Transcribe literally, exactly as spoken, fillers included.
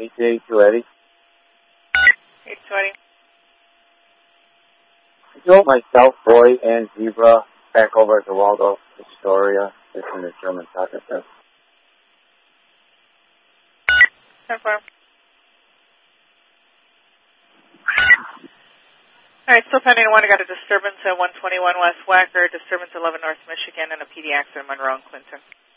E T A two eighty. eight twenty. Could you hold my South Boy and Zebra back over at the Waldorf Astoria? It's in the German pocket there. Confirm. All right, still pending one. I got a disturbance at one twenty-one West Wacker, disturbance eleven North Michigan, and a P D accident in Monroe and Clinton.